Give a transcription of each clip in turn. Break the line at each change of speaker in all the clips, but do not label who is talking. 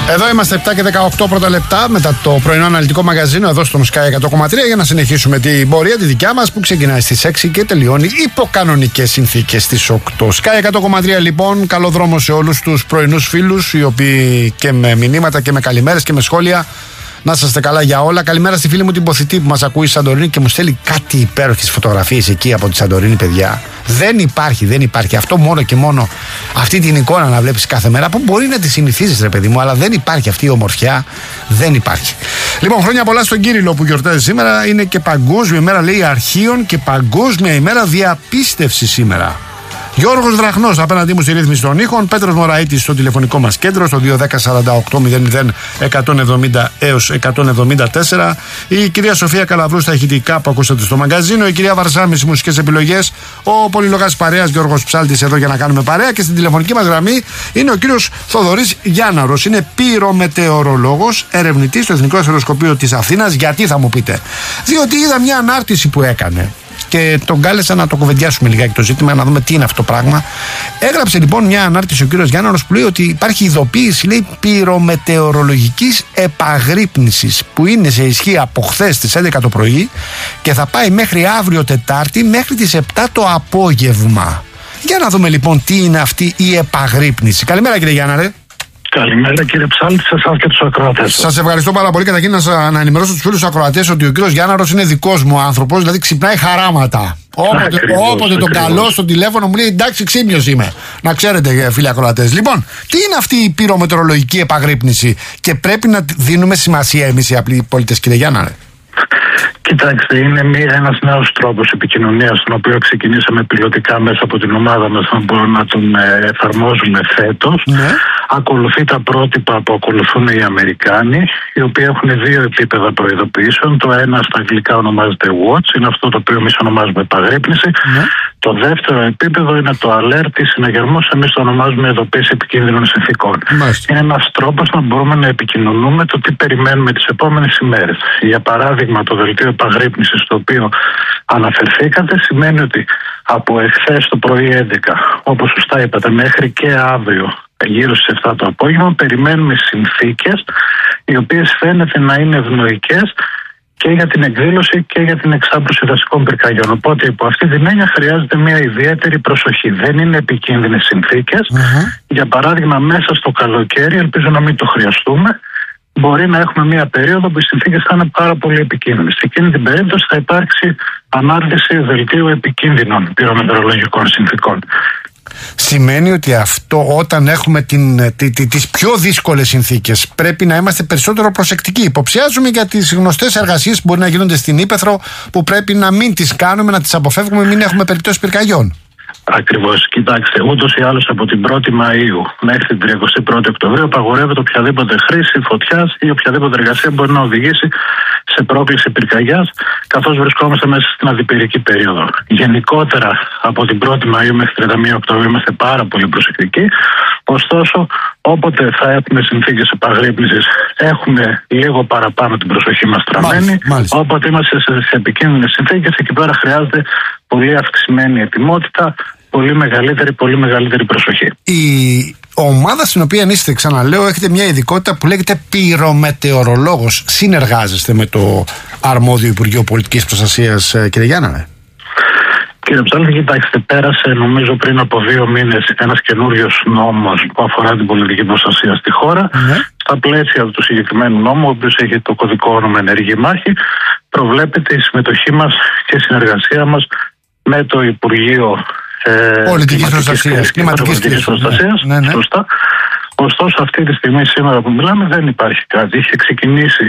Εδώ είμαστε 7 και 18 πρώτα λεπτά μετά το πρωινό αναλυτικό μαγαζίνο εδώ στο Sky 100,3 για να συνεχίσουμε την πορεία τη δικιά μας που ξεκινάει στις 6 και τελειώνει υπό κανονικές συνθήκες στις 8. Sky 100,3 λοιπόν, καλό δρόμο σε όλους τους πρωινούς φίλους οι οποίοι και με μηνύματα και με καλημέρες και με σχόλια. Να είστε καλά για όλα. Καλημέρα στη φίλη μου την Ποθητή που μας ακούει στη Σαντορίνη και μου στέλνει κάτι υπέροχες φωτογραφίες εκεί από τη Σαντορίνη, παιδιά. Δεν υπάρχει. Αυτό μόνο και μόνο. Αυτή την εικόνα να βλέπεις κάθε μέρα που μπορεί να τη συνηθίζεις, ρε παιδί μου, αλλά δεν υπάρχει αυτή η ομορφιά. Δεν υπάρχει. Λοιπόν, χρόνια πολλά στον Κύριλλο που γιορτάζει σήμερα. Είναι και Παγκόσμια ημέρα, λέει, αρχείων και Παγκόσμια ημέρα διαπίστευση σήμερα. Γιώργος Βραχνός απέναντί μου στη ρύθμιση των ήχων, Πέτρος Μωραΐτης στο τηλεφωνικό μας κέντρο στο 210-48-00-170 έως 174, η κυρία Σοφία Καλαβρού στα ηχητικά που ακούσατε στο μαγκαζίνο, η κυρία Βαρσάμη στις μουσικές επιλογές, ο πολυλογάς παρέας Γιώργος Ψάλτης εδώ για να κάνουμε παρέα και στην τηλεφωνική μας γραμμή είναι ο κύριος Θοδωρής Γιάνναρος, είναι πυρομετεωρολόγος, ερευνητής στο Εθνικό Αστεροσκοπείο της Αθήνας. Γιατί θα μου πείτε? Διότι είδα μια ανάρτηση που έκανε και τον κάλεσα να το κουβεντιάσουμε λιγάκι το ζήτημα, να δούμε τι είναι αυτό το πράγμα. Έγραψε λοιπόν μια ανάρτηση ο κύριος Γιάνναρος που λέει ότι υπάρχει ειδοποίηση, λέει, πυρομετεωρολογικής επαγρύπνησης που είναι σε ισχύ από χθες στις 11 το πρωί και θα πάει μέχρι αύριο Τετάρτη μέχρι τις 7 το απόγευμα. Για να δούμε λοιπόν τι είναι αυτή η επαγρύπνηση. Καλημέρα κύριε Γιάνναρε.
Καλημέρα κύριε Ψάλτη, σε εσάς και τους ακροατές.
Σας ευχαριστώ πάρα πολύ. Καταρχήν να ενημερώσω τους φίλους ακροατές ότι ο κύριος Γιάνναρος είναι δικός μου άνθρωπος, δηλαδή ξυπνάει χαράματα. Όποτε τον καλώ στο τηλέφωνο μου λέει εντάξει, ξύμιος είμαι. Να ξέρετε, φίλοι ακροατές. Λοιπόν, τι είναι αυτή η πυρομετεωρολογική επαγρύπνηση και πρέπει να δίνουμε σημασία εμείς οι απλοί πολίτες, κύριε Γιάνναρε?
Κοιτάξτε, είναι ένας νέος τρόπος επικοινωνίας, τον οποίο ξεκινήσαμε πιλωτικά μέσα από την ομάδα μας, να τον εφαρμόζουμε φέτος. Ναι. Ακολουθεί τα πρότυπα που ακολουθούν οι Αμερικάνοι, οι οποίοι έχουν δύο επίπεδα προειδοποιήσεων. Το ένα στα αγγλικά ονομάζεται watch, είναι αυτό το οποίο εμείς ονομάζουμε επαγρύπνηση. Ναι. Το δεύτερο επίπεδο είναι το alert, η συναγερμός, εμείς το ονομάζουμε ειδοποίηση επικίνδυνων συνθήκων. Είναι ένας τρόπος να μπορούμε να επικοινωνούμε το τι περιμένουμε τις επόμενες ημέρες. Για παράδειγμα, το δελτίο επαγρύπνησης στο οποίο αναφερθήκατε σημαίνει ότι από εχθές το πρωί 11, όπως σωστά είπατε, μέχρι και αύριο γύρω στις 7 το απόγευμα περιμένουμε συνθήκες οι οποίες φαίνεται να είναι ευνοϊκές και για την εκδήλωση και για την εξάπλωση δασικών πυρκαγιών. Οπότε υπό αυτή την έννοια χρειάζεται μια ιδιαίτερη προσοχή. Δεν είναι επικίνδυνες συνθήκες. Για παράδειγμα, μέσα στο καλοκαίρι, ελπίζω να μην το χρειαστούμε, μπορεί να έχουμε μια περίοδο που οι συνθήκες θα είναι πάρα πολύ επικίνδυνες. Σε εκείνη την περίπτωση θα υπάρξει ανάρτηση δελτίου επικίνδυνων πυρομετεωρολογικών συνθήκων.
Σημαίνει ότι αυτό όταν έχουμε τις πιο δύσκολες συνθήκες πρέπει να είμαστε περισσότερο προσεκτικοί. Υποψιάζουμε για τις γνωστές εργασίες που μπορεί να γίνονται στην ύπαιθρο που πρέπει να μην τις κάνουμε, να τις αποφεύγουμε, μην έχουμε περιπτώσεις πυρκαγιών.
Ακριβώς. Κοιτάξτε, ούτως ή άλλως από την 1η Μαΐου μέχρι την 31η Οκτωβρίου απαγορεύεται οποιαδήποτε χρήση φωτιάς ή οποιαδήποτε εργασία μπορεί να οδηγήσει σε πρόκληση πυρκαγιάς, καθώς βρισκόμαστε μέσα στην αντιπυρική περίοδο. Γενικότερα, από την 1η Μαΐου μέχρι την 31η Οκτωβρίου είμαστε πάρα πολύ προσεκτικοί. Ωστόσο, όποτε θα έχουμε συνθήκες επαγρύπνησης, έχουμε λίγο παραπάνω την προσοχή μας τραμμένη. Όποτε είμαστε σε επικίνδυνες συνθήκες, εκεί πέρα χρειάζεται πολύ αυξημένη ετοιμότητα, πολύ μεγαλύτερη προσοχή.
Η ομάδα στην οποία είστε, ξαναλέω, έχετε μια ειδικότητα που λέγεται πυρομετεωρολόγος. Συνεργάζεστε με το αρμόδιο Υπουργείο Πολιτικής Προστασίας, κύριε Γιάνναρε?
Κύριε Ψάλτη, κοιτάξτε, πέρασε νομίζω πριν από 2 μήνες ένας καινούριος νόμος που αφορά την πολιτική προστασία στη χώρα. Στα πλαίσια του συγκεκριμένου νόμου, ο οποίος έχει το κωδικό όνομα Ενεργή Μάχη, προβλέπεται η συμμετοχή μας και η συνεργασία μας με το Υπουργείο
Πολιτικής Προστασίας.
Σωστά. Ωστόσο, αυτή τη στιγμή, σήμερα που μιλάμε, δεν υπάρχει κάτι. Είχε ξεκινήσει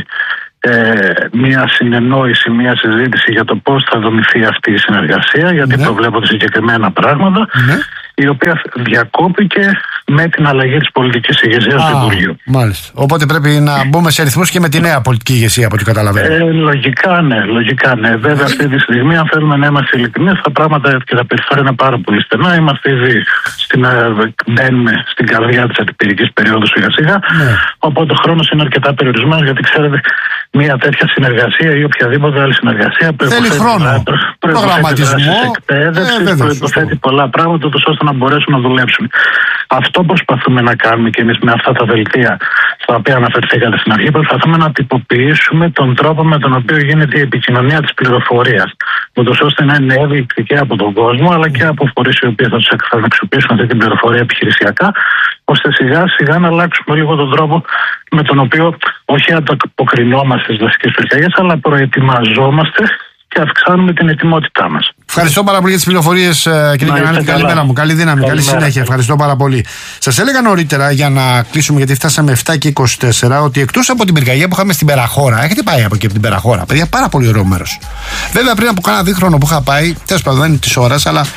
μια συνεννόηση, μια συζήτηση για το πώς θα δομηθεί αυτή η συνεργασία, γιατί προβλέπονται συγκεκριμένα πράγματα, η οποία διακόπηκε με την αλλαγή της πολιτικής ηγεσίας του Υπουργείου.
Μάλιστα. Οπότε πρέπει να μπούμε σε ρυθμούς και με τη νέα πολιτική ηγεσία, από ό,τι καταλαβαίνω.
Λογικά ναι. Βέβαια, αυτή τη στιγμή, αν θέλουμε να είμαστε ειλικρινείς, τα πράγματα και τα περιθώρια είναι πάρα πολύ στενά. Είμαστε ήδη μπαίνουμε στην καρδιά της αντιπυρικής περίοδου σιγά-σιγά. Οπότε ο χρόνος είναι αρκετά περιορισμένος, γιατί ξέρετε, μια τέτοια συνεργασία ή οποιαδήποτε άλλη συνεργασία
θέλει χρόνο, προγραμματισμό,
εκπαίδευση, προϋποθέτει πολλά πράγματα ώστε να μπορέσουν να δουλέψουν. Αυτό προσπαθούμε να κάνουμε και εμείς με αυτά τα δελτία στα οποία αναφερθήκατε στην αρχή, προσπαθούμε να τυποποιήσουμε τον τρόπο με τον οποίο γίνεται η επικοινωνία της πληροφορίας. Ούτως ώστε να είναι εύληπτη και από τον κόσμο, αλλά και από φορείς οι οποίοι θα αξιοποιήσουν αυτή την πληροφορία επιχειρησιακά, ώστε σιγά σιγά να αλλάξουμε λίγο τον τρόπο με τον οποίο όχι ανταποκρινόμαστε στις δασικές πυρκαγιές, αλλά προετοιμαζόμαστε και αυξάνουμε την ετοιμότητά μας.
Ευχαριστώ πάρα πολύ για τις πληροφορίες, κύριε Κανάλη. Καλημέρα μου. Καλή δύναμη, καλή συνέχεια. Ευχαριστώ πάρα πολύ. Σας έλεγα νωρίτερα, για να κλείσουμε, γιατί φτάσαμε 7 και 24, ότι εκτός από την πυρκαγιά που είχαμε στην Περαχώρα, έχετε πάει από εκεί από την Περαχώρα, παιδιά, πάρα πολύ ωραίο μέρος. Βέβαια, πριν από κάνα δίχρονο που είχα πάει, τέλος πάντων δεν είναι της ώρας, αλλά.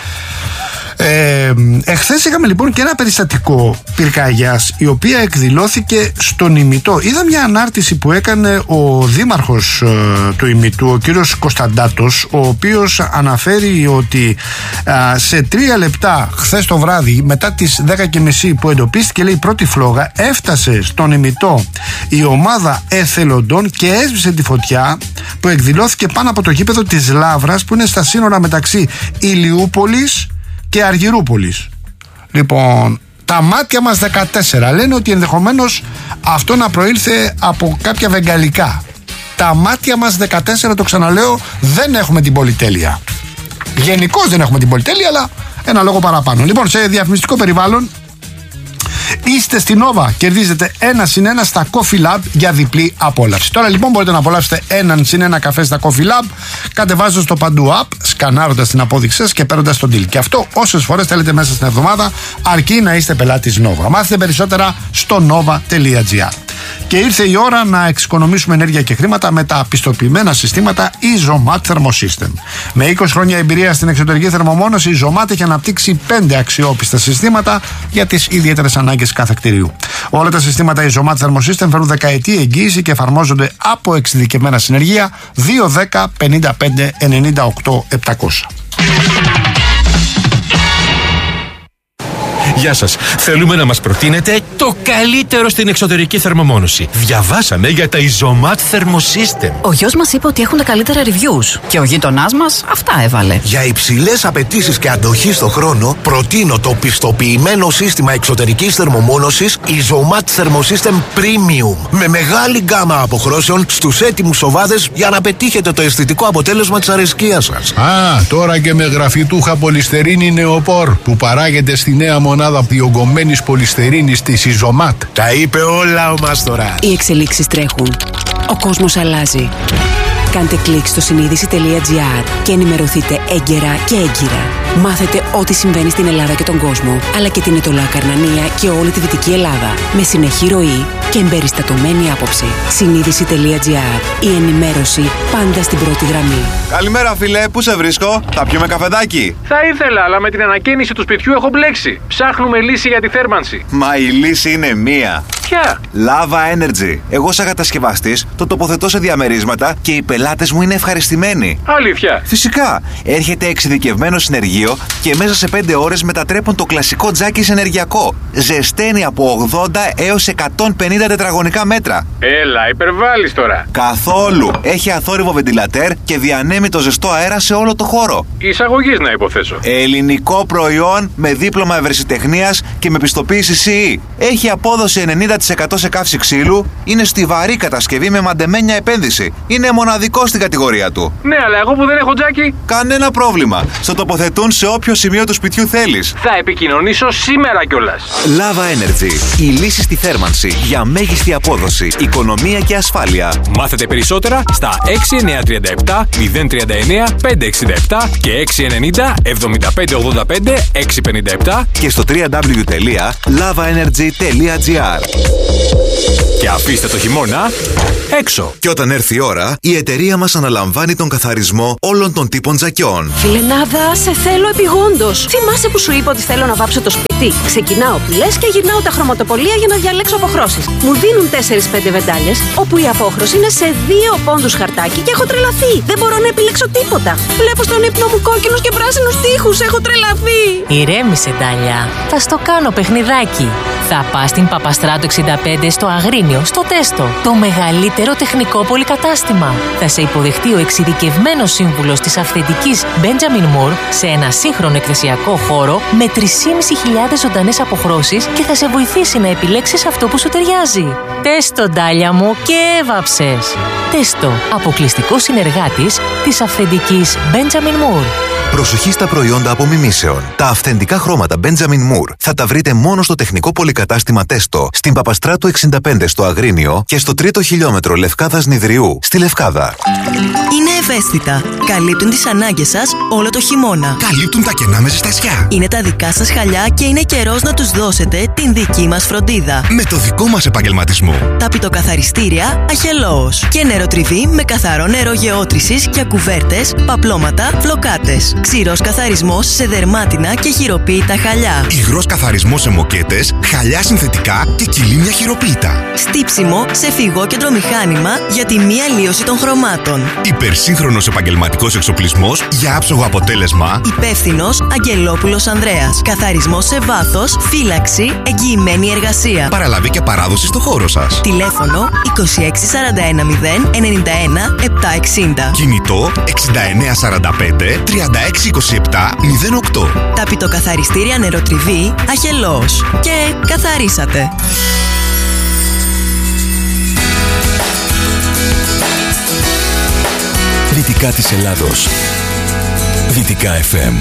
Εχθές είχαμε λοιπόν και ένα περιστατικό πυρκαγιάς, η οποία εκδηλώθηκε στον Ημιτό. Είδα μια ανάρτηση που έκανε ο δήμαρχος του Ημιτού, ο κύριος Κωνσταντάτος, ο οποίος αναφέρει ότι σε 3 λεπτά χθες το βράδυ, μετά τις 10:30 που εντοπίστηκε, λέει, η πρώτη φλόγα, έφτασε στον Ημιτό η ομάδα εθελοντών και έσβησε τη φωτιά που εκδηλώθηκε πάνω από το γήπεδο της Λαύρας, που είναι στα σύνορα μεταξύ Ηλιούπολης και Αργυρούπολης. Λοιπόν, τα μάτια μας 14 λένε ότι ενδεχομένως αυτό να προήλθε από κάποια βεγγαλικά. Τα μάτια μας 14, το ξαναλέω, δεν έχουμε την πολυτέλεια. Γενικώς δεν έχουμε την πολυτέλεια, αλλά ένα λόγο παραπάνω. Λοιπόν, σε διαφημιστικό περιβάλλον, είστε στην Nova, κερδίζετε 1+1 στα Coffee Lab για διπλή απόλαυση. Τώρα λοιπόν μπορείτε να απολαύσετε 1+1 καφέ στα Coffee Lab, κατεβάζοντας το παντού app, σκανάροντας την απόδειξή σας και παίρνοντας τον deal. Και αυτό όσες φορές θέλετε μέσα στην εβδομάδα, αρκεί να είστε πελάτης Nova. Μάθετε περισσότερα στο nova.gr. Και ήρθε η ώρα να εξοικονομήσουμε ενέργεια και χρήματα με τα πιστοποιημένα συστήματα Isomat Thermosystem. Με 20 χρόνια εμπειρία στην εξωτερική θερμομόνωση, η Isomat έχει αναπτύξει 5 αξιόπιστα συστήματα για τις ιδιαίτερες ανάγκες κάθε κτηρίου. Όλα τα συστήματα Isomat Thermosystem φέρουν δεκαετή εγγύηση και εφαρμόζονται από εξειδικευμένα συνεργεία 210 55 98 700.
Γεια σας. Θέλουμε να μας προτείνετε το καλύτερο στην εξωτερική θερμομόνωση. Διαβάσαμε για τα Isomat Thermosystem.
Ο γιος μας είπε ότι έχουν τα καλύτερα reviews και ο γείτονάς μας αυτά έβαλε.
Για υψηλές απαιτήσεις και αντοχή στο χρόνο, προτείνω το πιστοποιημένο σύστημα εξωτερικής θερμομόνωσης Isomat Thermosystem Premium. Με μεγάλη γκάμα αποχρώσεων στους έτοιμους σοβάδες για να πετύχετε το αισθητικό αποτέλεσμα της αρεσκίας σας.
Τώρα και με γραφιτούχα πολυστερίνη νεοπόρ που παράγεται στη νέα μονάδα διογκωμένης πολυστερίνης της Isomat.
Τα είπε όλα ο Μάστορας.
Οι εξελίξεις τρέχουν. Ο κόσμος αλλάζει. Κάντε κλικ στο συνείδηση.gr και ενημερωθείτε έγκαιρα και έγκυρα. Μάθετε ό,τι συμβαίνει στην Ελλάδα και τον κόσμο, αλλά και την Ετωλά Καρνανία και όλη τη Δυτική Ελλάδα. Με συνεχή ροή και εμπεριστατωμένη άποψη. Συνείδηση.gr. Η ενημέρωση πάντα στην πρώτη γραμμή.
Καλημέρα, φίλε, πού σε βρίσκω? Θα πιούμε καφεδάκι?
Θα ήθελα, αλλά με την ανακαίνιση του σπιτιού έχω μπλέξει. Ψάχνουμε λύση για τη θέρμανση.
Μα η λύση είναι μία.
Ποια?
Lava Energy. Εγώ, σαν κατασκευαστής, το τοποθετώ σε διαμερίσματα και οι πελάτες μου είναι ευχαριστημένοι.
Αλήθεια?
Φυσικά. Έρχεται εξειδικευμένο συνεργείο και μέσα σε 5 ώρες μετατρέπουν το κλασικό τζάκι σε ενεργειακό. Ζεσταίνει από 80 έως 150 τετραγωνικά μέτρα.
Έλα, υπερβάλλεις τώρα.
Καθόλου. Έχει αθόρυβο βεντιλατέρ και διανέμει το ζεστό αέρα σε όλο το χώρο.
Εισαγωγής να υποθέσω.
Ελληνικό προϊόν με δίπλωμα ευρεσιτεχνίας και με πιστοποίηση CE. Έχει απόδοση 90% σε καύση ξύλου. Είναι στιβαρή κατασκευή με μαντεμένια επένδυση. Είναι μοναδικό στην κατηγορία του.
Ναι, αλλά εγώ που δεν έχω τζάκι.
Κανένα πρόβλημα. Στο τοποθετούν σε όποιο σημείο του σπιτιού θέλεις.
Θα επικοινωνήσω σήμερα κιόλας.
Lava Energy. Η λύση στη θέρμανση για μέγιστη απόδοση, οικονομία και ασφάλεια.
Μάθετε περισσότερα στα 6937 039 567 και 690 7585 657
και στο www.lavaenergy.gr.
Και αφήστε το χειμώνα έξω.
Και όταν έρθει η ώρα, η εταιρεία μας αναλαμβάνει τον καθαρισμό όλων των τύπων τζακιών.
Φιλενάδα, σε θέλω επιγόντως. Θυμάσαι που σου είπα ότι θέλω να βάψω το σπίτι? Ξεκινάω πυλές και γυρνάω τα χρωματοπολία για να διαλέξω αποχρώσεις. Μου δίνουν 4-5 βεντάλιες, όπου η απόχρωση είναι σε 2 πόντους χαρτάκι και έχω τρελαθεί. Δεν μπορώ να επιλέξω τίποτα. Βλέπω στον ύπνο μου κόκκινους και πράσινους τοίχους. Έχω τρελαθεί.
Ηρέμησε, Ντάλια. Θα στο κάνω παιχνιδάκι. Θα πας στην Παπαστράτο 65 στο Αγρίνιο Αγρίνιο, στο Τέστο. Το μεγαλύτερο τεχνικό πολυκατάστημα. Θα σε υποδεχτεί ο εξειδικευμένος σύμβουλος της αυθεντικής Benjamin Moore σε ένα σύγχρονο εκκλησιακό χώρο με 3.500 ζωντανές αποχρώσεις και θα σε βοηθήσει να επιλέξεις αυτό που σου ταιριάζει. Τέστο, ντάλια μου, και έβαψες. Τέστο, αποκλειστικός συνεργάτης της αυθεντικής Benjamin Moore.
Προσοχή στα προϊόντα απομιμήσεων. Τα αυθεντικά χρώματα Benjamin Moore θα τα βρείτε μόνο στο τεχνικό πολυκατάστημα Τέστο, στην Παπαστράτου 65 στο Αγρίνιο και στο 3ο χιλιόμετρο Λευκάδας Νιδριού στη Λευκάδα.
Είναι ευαίσθητα. Καλύπτουν τις ανάγκες σας όλο το χειμώνα.
Καλύπτουν τα κενά με ζεστασιά.
Είναι τα δικά σας χαλιά και είναι καιρός να τους δώσετε την δική μας φροντίδα.
Με το δικό μας επαγγελματισμό.
Τα πιτοκαθαριστήρια Αχελώος. Και νεροτριβή με καθαρό νερό γεώτρησης για κουβέρτες, παπλώματα, φλοκάτες. Ξηρός καθαρισμός σε δερμάτινα και χειροποίητα χαλιά.
Υγρός καθαρισμός σε μοκέτες, χαλιά συνθετικά και κυλίμια χειροποίητα.
Στύψιμο σε φυγόκεντρο μηχάνημα για τη μη αλλίωση των χρωμάτων.
Υπερσύγχρονος επαγγελματικός εξοπλισμός για άψογο αποτέλεσμα.
Υπεύθυνος Αγγελόπουλος Ανδρέας. Καθαρισμός σε βάθος, φύλαξη, εγγυημένη εργασία.
Παραλαβή και παράδοση στο χώρο σας.
Τηλέφωνο 2641 091 760.
Κινητό 6945 3627 08.
Τα πιτοκαθαριστήρια Νεροτριβή Αχελώος. Και καθαρίσατε.
Δυτικά της Ελλάδος. Δυτικά FM.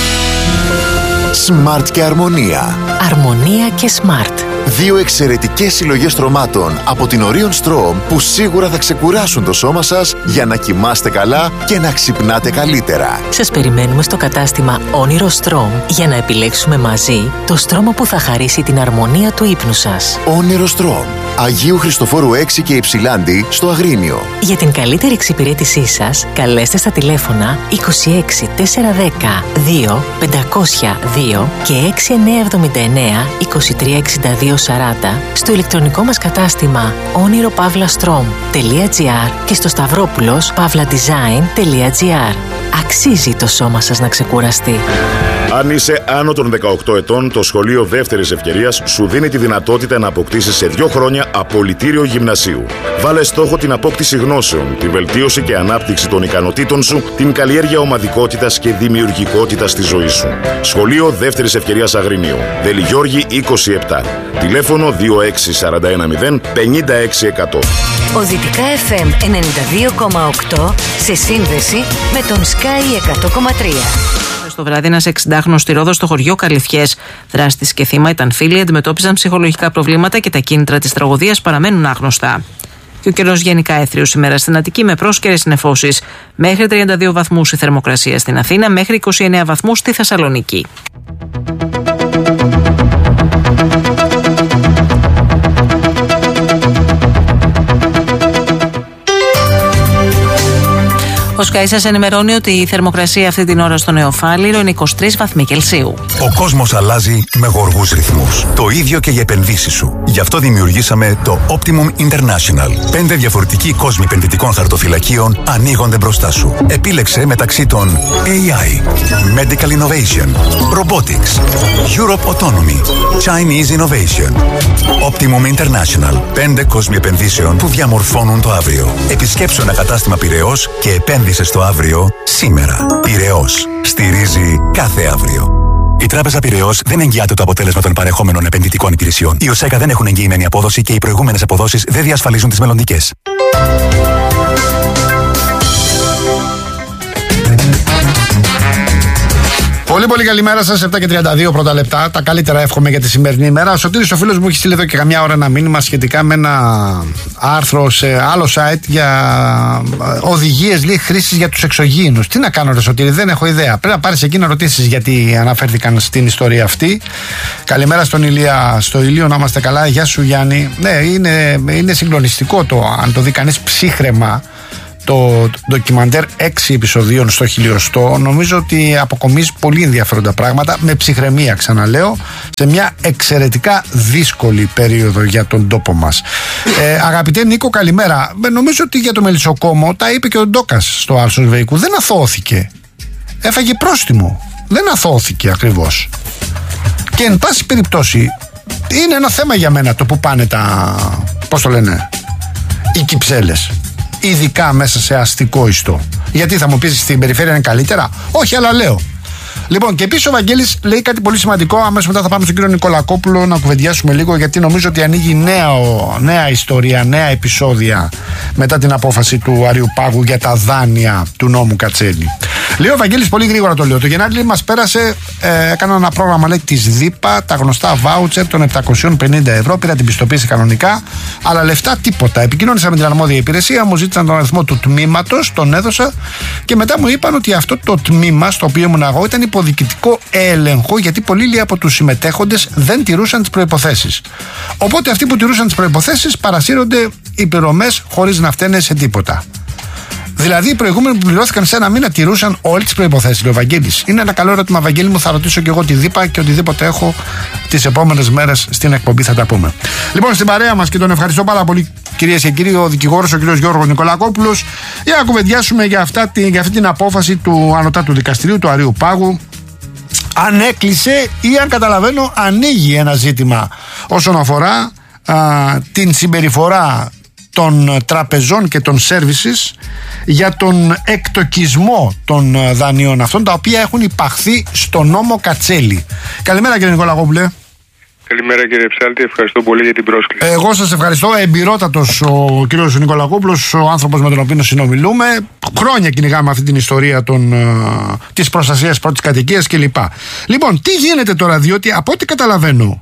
Smart και Αρμονία.
Αρμονία και Smart.
Δύο εξαιρετικές συλλογές στρωμάτων από την Orion Strom που σίγουρα θα ξεκουράσουν το σώμα σας για να κοιμάστε καλά και να ξυπνάτε καλύτερα.
Σας περιμένουμε στο κατάστημα Όνειρο Strom για να επιλέξουμε μαζί το στρώμα που θα χαρίσει την αρμονία του ύπνου σας.
Όνειρο Strom. Αγίου Χριστοφόρου 6 και Υψηλάντη στο Αγρίνιο.
Για την καλύτερη εξυπηρέτησή σας, καλέστε στα τηλέφωνα 26 410 2 502 και 6979 2362 40 στο ηλεκτρονικό μας κατάστημα oniropavlastrom.gr και στο stavropoulos.pavladesign.gr. Αξίζει το σώμα σας να ξεκουραστεί.
Αν είσαι άνω των 18 ετών, το σχολείο δεύτερης ευκαιρίας σου δίνει τη δυνατότητα να αποκτήσεις σε 2 χρόνια απολυτήριο γυμνασίου. Βάλε στόχο την απόκτηση γνώσεων, τη βελτίωση και ανάπτυξη των ικανοτήτων σου, την καλλιέργεια ομαδικότητας και δημιουργικότητας στη ζωή σου. Σχολείο δεύτερης ευκαιρίας Αγρίνιο. Δελιγιώργη 27. Τηλέφωνο 26410 56100.
Ο Δυτικά FM 92,8 σε σύνδεση με τον Sky 100,3.
Στο βράδυ, ένας 60χρονος στη Ρόδο, στο χωριό Καλυθιές. Δράστης και θύμα ήταν φίλοι, αντιμετώπιζαν ψυχολογικά προβλήματα και τα κίνητρα της τραγωδίας παραμένουν άγνωστα. Και ο καιρός γενικά έθριος σήμερα στην Αττική με πρόσκαιρες νεφώσεις. Μέχρι 32 βαθμούς η θερμοκρασία στην Αθήνα, μέχρι 29 βαθμούς στη Θεσσαλονίκη. Ο Sky σας ενημερώνει ότι η θερμοκρασία αυτή την ώρα στο Νεοφάλιρο είναι 23 βαθμοί Κελσίου.
Ο κόσμος αλλάζει με γοργούς ρυθμούς. Το ίδιο και οι επενδύσεις σου. Γι' αυτό δημιουργήσαμε το Optimum International. 5 διαφορετικοί κόσμοι επενδυτικών χαρτοφυλακίων ανοίγονται μπροστά σου. Επίλεξε μεταξύ των AI, Medical Innovation, Robotics, Europe Autonomy, Chinese Innovation. Optimum International. 5 κόσμοι επενδύσεων που διαμορφώνουν το αύριο. Επισκέψου ένα κατάστημα Πειραιώς και επένδυσε στο αύριο σήμερα. Πειραιώς. Στηρίζει κάθε αύριο. Η Τράπεζα Πειραιώς δεν εγγυάται το αποτέλεσμα των παρεχόμενων επενδυτικών υπηρεσιών. Οι ΟΣΕΚΑ δεν έχουν εγγυημένη απόδοση και οι προηγούμενες αποδόσεις δεν διασφαλίζουν τις μελλοντικές.
Πολύ καλημέρα σας, 7 και 32 πρώτα λεπτά. Τα καλύτερα εύχομαι για τη σημερινή ημέρα. Ο Σωτήρης ο φίλος μου έχει στείλει εδώ και καμιά ώρα ένα μήνυμα σχετικά με ένα άρθρο σε άλλο site για οδηγίες χρήσης για τους εξωγήινους. Τι να κάνω, ρε Σωτήρη, δεν έχω ιδέα. Πρέπει να πάρεις εκεί να ρωτήσεις γιατί αναφέρθηκαν στην ιστορία αυτή. Καλημέρα στον Ηλία, στο Ηλίο, να είμαστε καλά. Γεια σου Γιάννη. Ναι, είναι συγκλονιστικό αν το δει κανείς ψύχραιμα. Το ντοκιμαντέρ 6 επεισοδίων στο χιλιοστό, νομίζω ότι αποκομίζει πολύ ενδιαφέροντα πράγματα, με ψυχραιμία ξαναλέω, σε μια εξαιρετικά δύσκολη περίοδο για τον τόπο μας. Αγαπητέ Νίκο, καλημέρα. Νομίζω ότι για το μελισσοκόμο τα είπε και ο Ντόκας στο Άλσος Βεϊκού. Δεν αθώθηκε. Έφαγε πρόστιμο. Δεν αθώθηκε ακριβώς. Και εν πάση περιπτώσει, είναι ένα θέμα για μένα το που πάνε πώς το λένε, οι κυψέλες. Ειδικά μέσα σε αστικό ιστό. Γιατί θα μου πεις στην περιφέρεια είναι καλύτερα? Όχι, αλλά λέω. Λοιπόν, και επίσης ο Βαγγέλης λέει κάτι πολύ σημαντικό. Αμέσως μετά θα πάμε στον κύριο Νικολακόπουλο να κουβεντιάσουμε λίγο, γιατί νομίζω ότι ανοίγει νέα ιστορία, νέα επεισόδια μετά την απόφαση του Αριουπάγου για τα δάνεια του νόμου Κατσέλη. Λέει ο Βαγγέλης, πολύ γρήγορα το λέω. Το Γενάρη μας πέρασε, έκανα ένα πρόγραμμα, λέει, της ΔΥΠΑ, τα γνωστά βάουτσερ των 750 ευρώ. Πήρα την πιστοποίηση κανονικά, αλλά λεφτά τίποτα. Επικοινώνησα με την αρμόδια υπηρεσία, μου ζήτησαν τον αριθμό του τμήματος, τον έδωσα και μετά μου είπαν ότι αυτό το τμήμα στο οποίο ήμουν εγώ ήταν υποδικητικό έλεγχο, γιατί πολλοί από τους συμμετέχοντες δεν τηρούσαν τις προϋποθέσεις. Οπότε αυτοί που τηρούσαν τις προϋποθέσεις παρασύρονται οι πληρωμές χωρίς να φταίνε σε τίποτα. Δηλαδή, οι προηγούμενοι που πληρώθηκαν σε ένα μήνα τηρούσαν όλες τις προϋποθέσεις, λέει ο Βαγγέλης. Είναι ένα καλό ερώτημα, Βαγγέλη μου. Θα ρωτήσω και εγώ τη ΔΥΠΑ και οτιδήποτε έχω τις επόμενες μέρες στην εκπομπή θα τα πούμε. Λοιπόν, στην παρέα μας, και τον ευχαριστώ πάρα πολύ, κυρίες και κύριοι, ο δικηγόρος, ο κύριος Γιώργος Νικολακόπουλος, για να κουβεντιάσουμε για αυτή την απόφαση του Ανωτάτου Δικαστηρίου του Αριουπάγου. Αν έκλεισε ή, αν καταλαβαίνω, ανοίγει ένα ζήτημα όσον αφορά την συμπεριφορά των τραπεζών και των services για τον εκτοκισμό των δανείων αυτών, τα οποία έχουν υπαχθεί στο νόμο Κατσέλη. Καλημέρα, κύριε Νικολακόπουλε.
Καλημέρα, κύριε Ψάλτη, ευχαριστώ πολύ για την πρόσκληση.
Εγώ σας ευχαριστώ. Εμπειρότατος ο κύριος Νικολακόπουλος, ο άνθρωπος με τον οποίο συνομιλούμε. Χρόνια κυνηγάμε αυτή την ιστορία της προστασίας πρώτης κατοικίας κλπ. Λοιπόν, τι γίνεται τώρα, διότι από ό,τι καταλαβαίνω,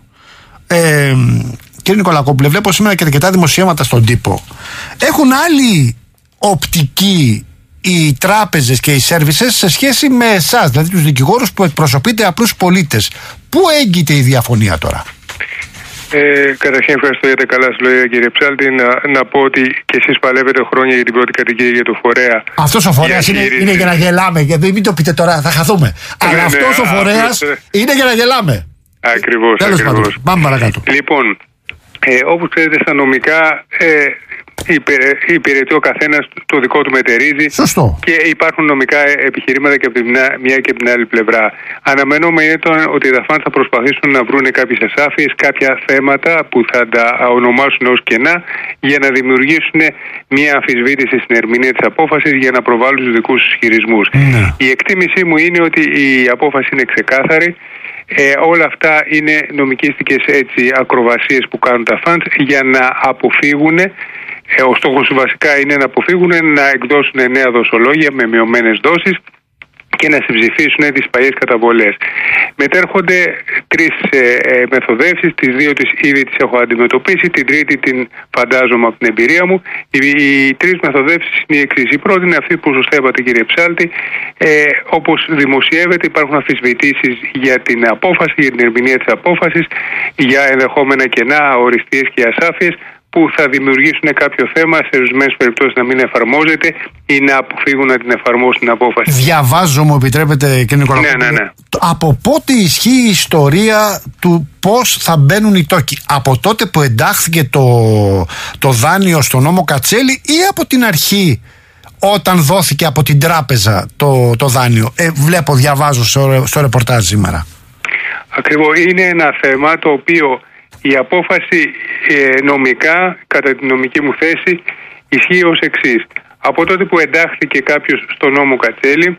κύριε Νικολακόπουλε, βλέπω σήμερα και αρκετά δημοσιεύματα στον τύπο. Έχουν άλλη οπτική οι τράπεζες και οι services σε σχέση με εσάς, δηλαδή τους δικηγόρους που εκπροσωπείτε απλούς πολίτες. Πού έγκυται η διαφωνία τώρα?
Καταρχήν ευχαριστώ για τα καλά σας λόγια, κύριε Ψάλτη. Να πω ότι και εσείς παλεύετε χρόνια για την πρώτη κατοικία, για το φορέα.
Αυτός ο φορέας είναι για να γελάμε. Γιατί μην το πείτε τώρα, θα χαθούμε. Αλλά αυτός ο φορέας είναι για να γελάμε.
Ακριβώς.
Πάμε παρακάτω.
Λοιπόν, όπως ξέρετε, στα νομικά υπηρετεί ο καθένας το δικό του μετερίζει.
Σωστό.
Και υπάρχουν νομικά επιχειρήματα και από την μια και από την άλλη πλευρά. Αναμένουμε είναι ότι οι δαφάνες θα προσπαθήσουν να βρουν κάποιες ασάφειες, κάποια θέματα που θα τα ονομάσουν ως κενά, για να δημιουργήσουν μια αμφισβήτηση στην ερμηνεία της απόφασης, για να προβάλλουν τους δικούς τους ισχυρισμούς. Η εκτίμησή μου είναι ότι η απόφαση είναι ξεκάθαρη. Όλα αυτά είναι νομικίστικες ακροβασίες που κάνουν τα φαντ για να αποφύγουν. Ο στόχος του βασικά είναι να αποφύγουν να εκδώσουν νέα δοσολόγια με μειωμένες δόσεις και να συμψηφίσουν τις παλιές καταβολές. Μετέρχονται τρεις μεθοδεύσεις, τις δύο ήδη τις έχω αντιμετωπίσει, την τρίτη την φαντάζομαι από την εμπειρία μου. Οι τρεις μεθοδεύσεις είναι οι εξής. Η πρώτη είναι αυτή που σωστά είπατε, κύριε Ψάλτη. Όπως δημοσιεύεται, υπάρχουν αμφισβητήσεις για την απόφαση, για την ερμηνεία της απόφασης, για ενδεχόμενα κενά, οριστείες και ασάφειες, που θα δημιουργήσουν κάποιο θέμα, σε ορισμένες περιπτώσεις να μην εφαρμόζεται ή να αποφύγουν να την εφαρμόσουν την απόφαση.
Διαβάζω, μου επιτρέπετε, κύριε Νικολακόπουλε.
Ναι.
Από πότε ισχύει η ιστορία του πώς θα μπαίνουν οι τόκοι? Από τότε που εντάχθηκε το δάνειο στο νόμο Κατσέλη ή από την αρχή, όταν δόθηκε από την τράπεζα το δάνειο? Διαβάζω στο ρεπορτάζ σήμερα.
Ακριβώς, είναι ένα θέμα το οποίο η απόφαση νομικά, κατά την νομική μου θέση, ισχύει ως εξής. Από τότε που εντάχθηκε κάποιος στο νόμο Κατσέλη,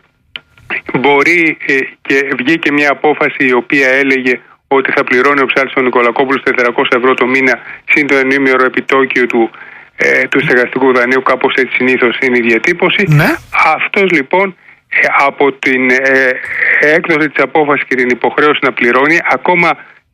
μπορεί και βγήκε μια απόφαση η οποία έλεγε ότι θα πληρώνει ο Ψάλτης ο Νικολακόπουλος 400 ευρώ το μήνα συν το ενήμερο επιτόκιο του στεγαστικού δανείου, κάπως έτσι συνήθως είναι η διατύπωση.
Ναι.
Αυτός λοιπόν από την έκδοση της απόφασης και την υποχρέωση να πληρώνει, ακόμα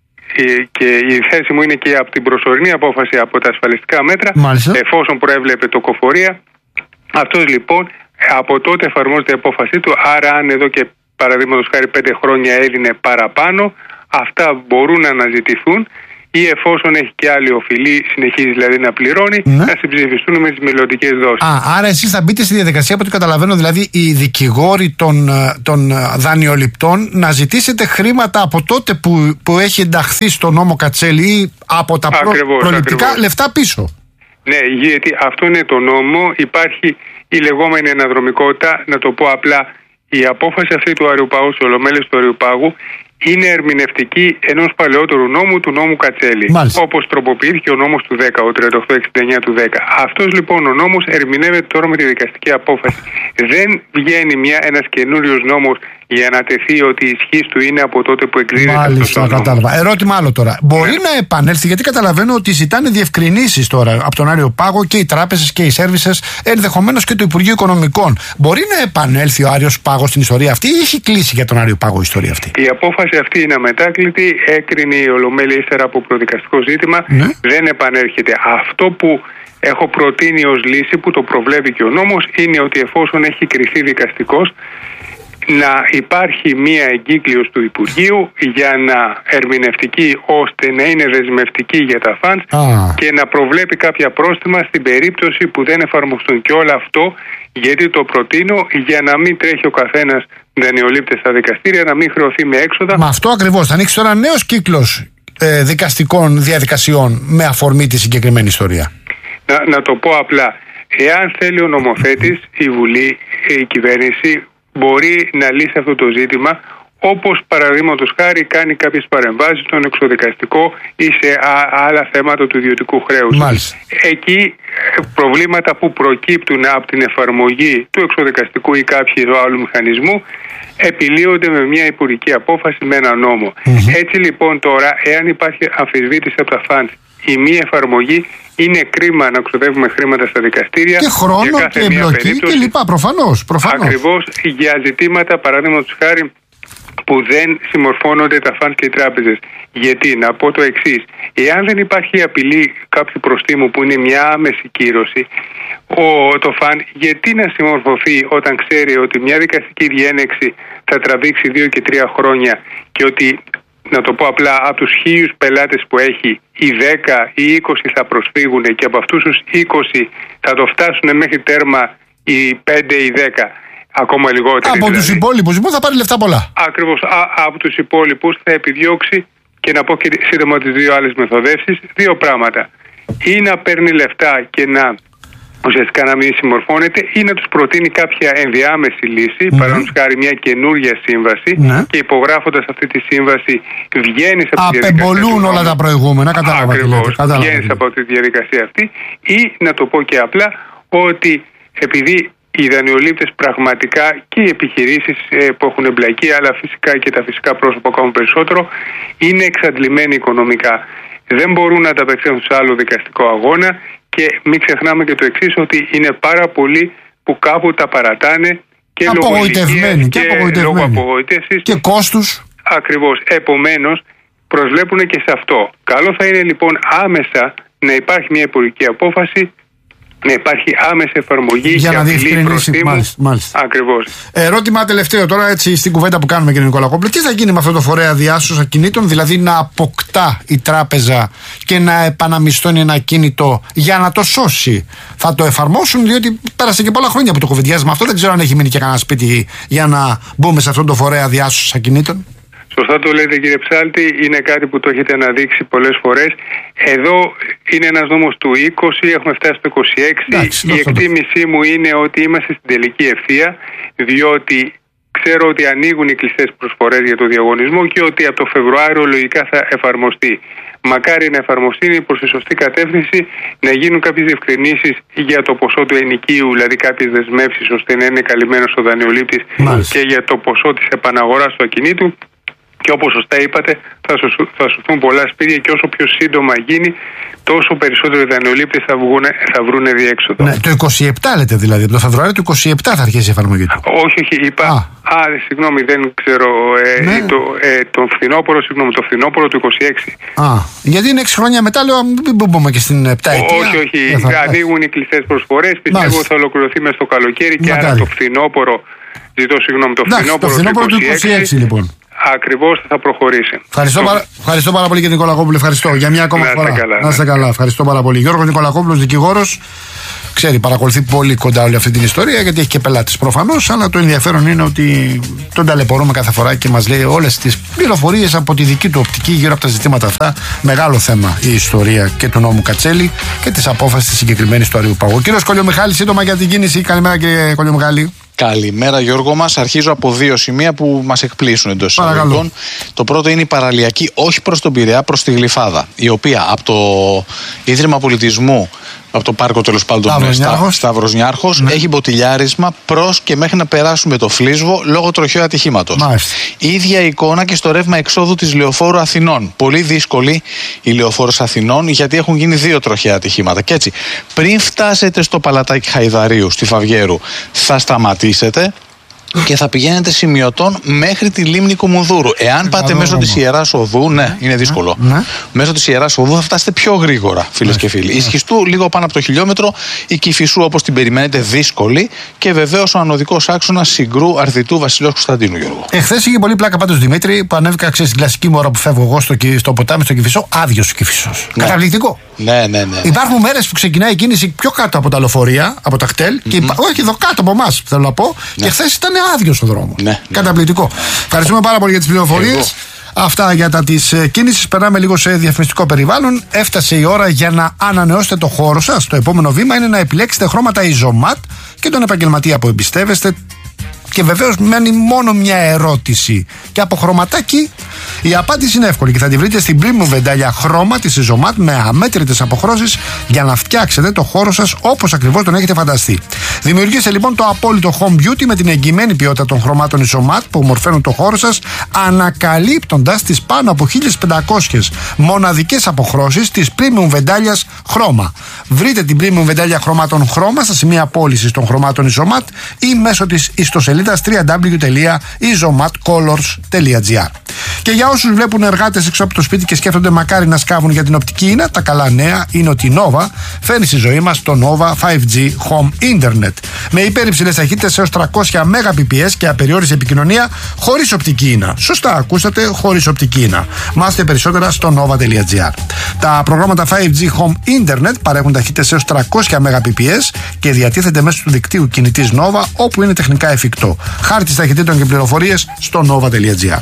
και η θέση μου είναι και από την προσωρινή απόφαση από τα ασφαλιστικά μέτρα, εφόσον προέβλεπε τοκοφορία, αυτός λοιπόν από τότε εφαρμόζεται η απόφασή του. Άρα αν εδώ και παραδείγματος χάρη 5 χρόνια έδινε παραπάνω, αυτά μπορούν να αναζητηθούν, ή εφόσον έχει και άλλη οφειλή, συνεχίζει δηλαδή να πληρώνει, να συμψηφιστούν με τις μελλοντικές δόσεις.
Άρα εσείς θα μπείτε στη διαδικασία, από ό,τι καταλαβαίνω, δηλαδή οι δικηγόροι των δανειοληπτών, να ζητήσετε χρήματα από τότε που έχει ενταχθεί στο νόμο Κατσέλη ή από τα προληπτικά λεφτά πίσω.
Ναι, γιατί αυτό είναι το νόμο. Υπάρχει η λεγόμενη αναδρομικότητα. Να το πω απλά, η απόφαση αυτή του Αριουπάγου, της Ολομέλειας του Αριουπάγου, είναι ερμηνευτική ενός παλαιότερου νόμου, του νόμου Κατσέλη. Όπως τροποποιήθηκε ο νόμος του 10, ο 3869 του 10. Αυτός λοιπόν ο νόμος ερμηνεύεται τώρα με τη δικαστική απόφαση. Δεν βγαίνει ένας καινούριος νόμος για να τεθεί ότι η ισχύς του είναι από τότε που εκδίδεται αυτός ο νόμος.
Κατάλαβα. Ερώτημα άλλο τώρα. Μπορεί να επανέλθει, γιατί καταλαβαίνω ότι ζητάνε διευκρινήσεις τώρα από τον Άριο Πάγο και οι τράπεζες και οι σέρβισες, ενδεχομένως και το Υπουργείο Οικονομικών. Μπορεί να επανέλθει ο Άριος Πάγος στην ιστορία αυτή ή έχει κλείσει για τον Άριο Πάγο η ιστορία αυτή?
Η απόφαση αυτή είναι αμετάκλητη. Έκρινε η Ολομέλεια ύστερα από προδικαστικό ζήτημα. Δεν επανέρχεται. Αυτό που έχω προτείνει ως λύση, που το προβλέπει και ο νόμος, είναι ότι εφόσον έχει κριθεί δικαστικός, να υπάρχει μία εγκύκλειος του Υπουργείου για να ερμηνευτική, ώστε να είναι δεσμευτική για τα φαντς και να προβλέπει κάποια πρόστιμα στην περίπτωση που δεν εφαρμοστούν. Και όλο αυτό γιατί το προτείνω, για να μην τρέχει ο καθένας δανειολήπτες στα δικαστήρια, να μην χρεωθεί με έξοδα.
Μα αυτό ακριβώς. Θα ανοίξει τώρα νέος κύκλος δικαστικών διαδικασιών με αφορμή τη συγκεκριμένη ιστορία.
Να το πω απλά. Εάν θέλει ο νομοθέτης, η Βουλή, η κυβέρνηση μπορεί να λύσει αυτό το ζήτημα, όπως παραδείγματος χάρη κάνει κάποιες παρεμβάσεις στον εξωδικαστικό ή σε άλλα θέματα του ιδιωτικού χρέους.
Μάλιστα.
Εκεί προβλήματα που προκύπτουν από την εφαρμογή του εξωδικαστικού ή κάποιου άλλου μηχανισμού επιλύονται με μια υπουργική απόφαση, με ένα νόμο. Έτσι λοιπόν τώρα, εάν υπάρχει αμφισβήτηση από τα φαντ, η μη εφαρμογή, είναι κρίμα να ξοδεύουμε χρήματα στα δικαστήρια.
Και χρόνο και εμπλοκή και λοιπά, προφανώς.
Ακριβώς για ζητήματα, παραδείγματος χάρη, που δεν συμμορφώνονται τα φαντ και οι τράπεζες. Γιατί, να πω το εξής, εάν δεν υπάρχει απειλή κάποιου προστίμου που είναι μια άμεση κύρωση, το φαν γιατί να συμμορφωθεί όταν ξέρει ότι μια δικαστική διένεξη θα τραβήξει 2 και 3 χρόνια και ότι, να το πω απλά, από τους 1000 πελάτες που έχει, οι 10 ή 20 θα προσφύγουν και από αυτούς τους 20 θα το φτάσουν μέχρι τέρμα οι 5 ή 10. Ακόμα λιγότερο.
Από τους υπόλοιπους θα πάρει λεφτά πολλά.
Ακριβώς. Από τους υπόλοιπους θα επιδιώξει, και να πω και σύντομα τις δύο άλλες μεθοδεύσεις, δύο πράγματα. Ή να παίρνει λεφτά και να ουσιαστικά να μην συμμορφώνεται, ή να τους προτείνει κάποια ενδιάμεση λύση, παραδείγματος χάρη μια καινούργια σύμβαση, και υπογράφοντας αυτή τη σύμβαση βγαίνεις από τη διαδικασία.
Απεμπολούν όλα τα προηγούμενα, κατάλαβα.
Ακριβώς. Βγαίνεις από τη διαδικασία αυτή, ή να το πω και απλά ότι επειδή οι δανειολήπτες πραγματικά και οι επιχειρήσεις που έχουν εμπλακεί, αλλά φυσικά και τα φυσικά πρόσωπα ακόμα περισσότερο, είναι εξαντλημένοι οικονομικά. Δεν μπορούν να ανταπεξέλθουν σε άλλο δικαστικό αγώνα και μην ξεχνάμε και το εξής, ότι είναι πάρα πολλοί που κάπου τα παρατάνε και
απογοητευμένοι και
λόγω απογοήτευσης
και κόστους.
Ακριβώς. Επομένως, προσβλέπουν και σε αυτό. Καλό θα είναι λοιπόν άμεσα να υπάρχει μια υπουργική απόφαση, να υπάρχει άμεση εφαρμογή
για να διευκρινίσει. Μάλιστα.
Ακριβώς.
Ερώτημα τελευταίο τώρα, έτσι στην κουβέντα που κάνουμε, κύριε Νικολακόπουλε. Τι θα γίνει με αυτό το φορέα διάσωσης ακινήτων, δηλαδή να αποκτά η τράπεζα και να επαναμισθώνει ένα ακίνητο για να το σώσει? Θα το εφαρμόσουν, διότι πέρασε και πολλά χρόνια που το κουβεντιάζουμε αυτό. Δεν ξέρω αν έχει μείνει και κανένα σπίτι για να μπούμε σε αυτό το φορέα διάσωσης ακινήτων.
Σωστά το λέτε, κύριε Ψάλτη, είναι κάτι που το έχετε αναδείξει πολλές φορές. Εδώ είναι ένας νόμος του 20, έχουμε φτάσει στο 26. Η εκτίμησή μου είναι ότι είμαστε στην τελική ευθεία, διότι ξέρω ότι ανοίγουν οι κλειστές προσφορές για το διαγωνισμό και ότι από το Φεβρουάριο λογικά θα εφαρμοστεί. Μακάρι να εφαρμοστεί προς τη σωστή κατεύθυνση, να γίνουν κάποιες διευκρινήσεις για το ποσό του ενοικίου, δηλαδή κάποιες δεσμεύσεις ώστε να είναι καλυμμένος ο δανειολήπτης, και για το ποσό της επαναγοράς του ακινήτου. Και όπως σωστά είπατε, θα σωθούν πολλά σπίτια και όσο πιο σύντομα γίνει, τόσο περισσότεροι δανειολήπτες θα βρουν διέξοδο.
Ναι, το 27 λέτε δηλαδή, από το Φεβρουάριο του 27 θα αρχίσει η εφαρμογή του.
Όχι, είπα. Συγγνώμη, δεν ξέρω. Το φθινόπωρο του 26.
Γιατί είναι 6 χρόνια μετά, λέω, μην μπούμε και στην 7 ετία.
Όχι. Ανοίγουν οι κλειστές προσφορές. Πιστεύω ότι θα ολοκληρωθεί μέσα στο καλοκαίρι και άρα το φθινόπωρο. Ζητώ συγγνώμη, το φθινόπωρο του 26
λοιπόν.
Ακριβώς θα προχωρήσει.
Ευχαριστώ πάρα πολύ, κύριε Νικολακόπουλε. Ευχαριστώ για μια ακόμα φορά. Να είστε καλά. Ευχαριστώ πάρα πολύ. Γιώργος Νικολακόπουλος, δικηγόρος. Ξέρει, παρακολουθεί πολύ κοντά όλη αυτή την ιστορία, γιατί έχει και πελάτες προφανώς. Αλλά το ενδιαφέρον είναι ότι τον ταλαιπωρούμε κάθε φορά και μας λέει όλες τις πληροφορίες από τη δική του οπτική γύρω από τα ζητήματα αυτά. Μεγάλο θέμα η ιστορία και του νόμου Κατσέλη και της απόφασης της συγκεκριμένης του Αρίου Παγού. Κύριος Κολιομιχάλης, σύντομα για την κίνηση. Καλημέρα, κύριε Κολιομιχάλη.
Καλημέρα Γιώργο μας. Αρχίζω από δύο σημεία που μας εκπλήσουν εντός εισαγωγικών. Το πρώτο είναι η παραλιακή όχι προς τον Πειραιά, προς τη Γλυφάδα, η οποία από το Ίδρυμα Πολιτισμού, από το πάρκο τέλος πάντων Σταύρος Νιάρχος, έχει μποτιλιάρισμα προς και μέχρι να περάσουμε το Φλίσβο λόγω τροχαίου ατυχήματος. Η ίδια εικόνα και στο ρεύμα εξόδου της Λεωφόρου Αθηνών. Πολύ δύσκολη η Λεωφόρος Αθηνών, γιατί έχουν γίνει δύο τροχαία ατυχήματα. Και έτσι, πριν φτάσετε στο Παλατάκι Χαϊδαρίου, στη Φαυγέρου, θα σταματήσετε και θα πηγαίνετε σημειωτών μέχρι τη λίμνη Κουμουνδούρου. Εάν πάτε μέσω της Ιεράς Οδού, είναι δύσκολο. Μέσω της Ιεράς Οδού θα φτάσετε πιο γρήγορα, φίλες και φίλοι. Η Σχιστού λίγο πάνω από το χιλιόμετρο, η Κηφισού όπως την περιμένετε δύσκολη και βεβαίως ο ανωδικός άξονας Συγκρού, Αρδιτού, Βασιλέως Κωνσταντίνου, Γιώργο.
Εχθές είχε πολύ πλάκα πάντως Δημήτρη που ανέβηκα στην κλασική μου ώρα που φεύγω εγώ στο ποτάμι, στο Κηφισό, άδειος ο Κηφισός. Καταπληκτικό.
Ναι.
Υπάρχουν μέρες που ξεκινάει η κίνηση πιο κάτω από τα λεωφορεία, από τα κτέλ, και όχι εδώ κάτω από εμάς, θέλω να πω, και χθες ήταν άδειος ο δρόμος. Καταπληκτικό. Ευχαριστούμε πάρα πολύ για τις πληροφορίες. Αυτά για τα της κίνησης. Περνάμε λίγο σε διαφημιστικό περιβάλλον. Έφτασε η ώρα για να ανανεώσετε το χώρο σας. Το επόμενο βήμα είναι να επιλέξετε χρώματα Izomat και τον επαγγελματία που εμπιστεύεστε. Και βεβαίως μένει μόνο μια ερώτηση. Και από χρωματάκι η απάντηση είναι εύκολη και θα τη βρείτε στην premium βεντάλια χρώμα της Izomat με αμέτρητες αποχρώσεις για να φτιάξετε το χώρο σας όπως ακριβώς τον έχετε φανταστεί. Δημιουργήστε λοιπόν το απόλυτο home beauty με την εγγυημένη ποιότητα των χρωμάτων Izomat που ομορφαίνουν το χώρο σας, ανακαλύπτοντας τις πάνω από 1500 μοναδικές αποχρώσεις της premium βεντάλιας χρώμα. Βρείτε την premium βεντάλια χρωμάτων χρώμα στα σημεία πώλησης των χρωμάτων Izomat ή μέσω της ιστοσελίδας www.izomatcolors.gr. Και για όσους βλέπουν εργάτες έξω από το σπίτι και σκέφτονται μακάρι να σκάβουν για την οπτική ίνα, τα καλά νέα είναι ότι η Nova φέρνει στη ζωή μας το Nova 5G Home Internet. Με υπερυψηλές ταχύτητες έως 300 Mbps και απεριόριστη επικοινωνία χωρίς οπτική ίνα. Σωστά ακούσατε, χωρίς οπτική ίνα. Μάθετε περισσότερα στο nova.gr. Τα προγράμματα 5G Home Internet παρέχουν ταχύτητες έως 300 Mbps και διατίθεται μέσω του δικτύου κινητής Nova όπου είναι τεχνικά εφικτό. Χάρτης ταχυτήτων και πληροφορίες στο nova.gr.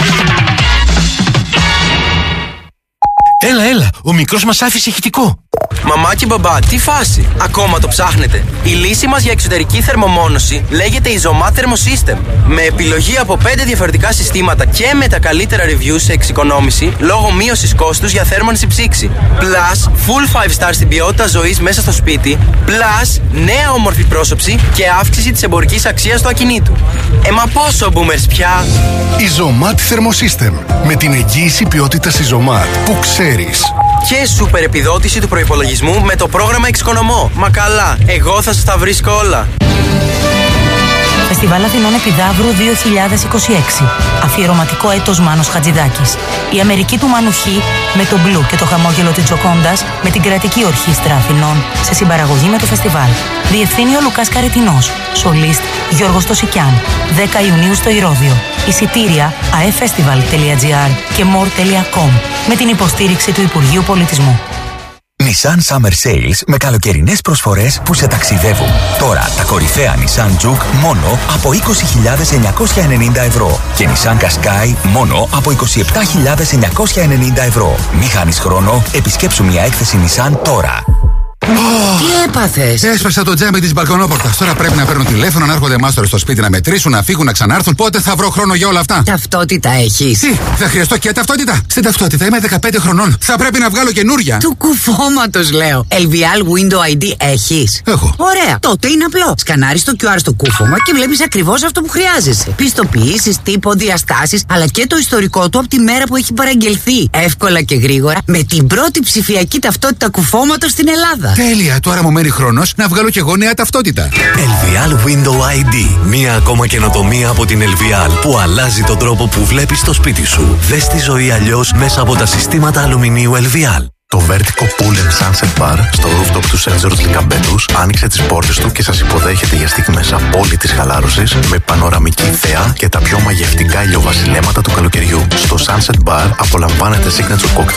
Έλα, ο μικρός μας άφησε ηχητικό.
Μαμά και μπαμπά, τι φάση, ακόμα το ψάχνετε? Η λύση μας για εξωτερική θερμομόνωση λέγεται Izomat Thermosystem. Με επιλογή από 5 διαφορετικά συστήματα και με τα καλύτερα reviews σε εξοικονόμηση λόγω μείωσης κόστους για θέρμανση ψήξη. Plus, full 5 stars στην ποιότητα ζωής μέσα στο σπίτι. Plus, νέα όμορφη πρόσωψη και αύξηση της εμπορικής αξίας του ακινήτου. Μα πόσο boomers πια?
Izomat Thermosystem. Με την εγγύηση ποιότητας Izomat που ξέρεις.
Και σούπερ επιδότηση του προϋπολογισμού με το πρόγραμμα Εξοικονομώ. Μα καλά, εγώ θα σας τα βρίσκω όλα.
Φεστιβάλ Αθηνών Επιδαύρου 2026. Αφιερωματικό έτος Μάνος Χατζηδάκης. Η Αμερική του Μάνου Χ με το μπλου και το χαμόγελο της Τζοκόντας με την Κρατική Ορχήστρα Αθηνών σε συμπαραγωγή με το φεστιβάλ. Διευθύνει ο Λουκάς Καρετινός. Σολίστ Γιώργος Τοσικιάν. 10 Ιουνίου στο Ηρώδειο. Εισιτήρια aefestival.gr και more.com με την υποστήριξη του Υπουργείου Πολιτισμού.
Nissan Summer Sales με καλοκαιρινές προσφορές που σε ταξιδεύουν. Τώρα τα κορυφαία Nissan Juke μόνο από 20.990 ευρώ και Nissan Qashqai μόνο από 27.990 ευρώ. Μη χάνεις χρόνο, επισκέψου μια έκθεση Nissan τώρα.
Τι έπαθες?
Έσπασα το τζάμπι της μπαλκονόπορτας. Τώρα πρέπει να παίρνουν τηλέφωνο, να έρχονται μάστορες στο σπίτι να μετρήσουν, να φύγουν, να ξανάρθουν. Πότε θα βρω χρόνο για όλα αυτά?
Ταυτότητα έχεις?
Τι, θα χρειαστώ και ταυτότητα? Στην ταυτότητα είμαι 15 χρονών. Θα πρέπει να βγάλω καινούρια.
Του κουφώματος λέω. LVL Window ID έχεις?
Έχω.
Ωραία, τότε είναι απλό. Σκανάρεις το QR στο κούφωμα και βλέπεις ακριβώς αυτό που χρειάζεσαι. Πιστοποιήσεις, τύπο, διαστάσεις, αλλά και το ιστορικό του από τη μέρα που έχει παραγγελθεί. Εύκολα και γρήγορα με την πρώτη ψηφιακή ταυτότητα κουφώματος στην Ελλάδα.
Τέλεια, τώρα μου μένει χρόνος να βγάλω κι εγώ νέα ταυτότητα.
LVL Window ID. Μία ακόμα καινοτομία από την LVL που αλλάζει τον τρόπο που βλέπεις το σπίτι σου. Δες τη ζωή αλλιώς μέσα από τα συστήματα αλουμινίου LVL.
Το Vertico Pool and Sunset Bar στο rooftop του St. George Λυκαμπέτους άνοιξε τις πόρτες του και σας υποδέχεται για στιγμές απόλυτης χαλάρωσης με πανοραμική θέα και τα πιο μαγευτικά ηλιοβασιλέματα του καλοκαιριού. Στο Sunset Bar απολαμβάνετε signature cocktails